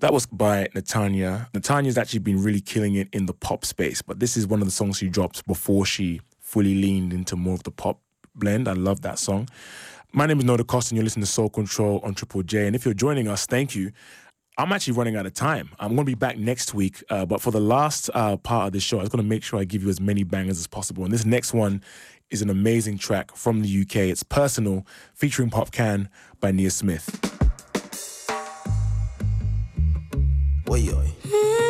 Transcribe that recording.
That was by Natanya. Natanya's actually been really killing it in the pop space, but this is one of the songs she dropped before she fully leaned into more of the pop blend. I love that song. My name is Noda Costa, and you're listening to Soul Control on Triple J. And if you're joining us, thank you. I'm actually running out of time. I'm going to be back next week, but for the last part of the show, I was going to make sure I give you as many bangers as possible. And this next one is an amazing track from the UK. It's Personal, featuring Popcaan by Nia Smith. Oi, oi.